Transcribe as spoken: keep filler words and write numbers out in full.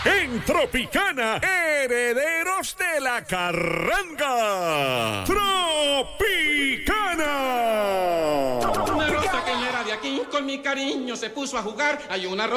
En Tropicana, herederos de la carranga. Tropicana. Una rosa que no era de aquí, con mi cariño se puso a jugar. Hay una rosa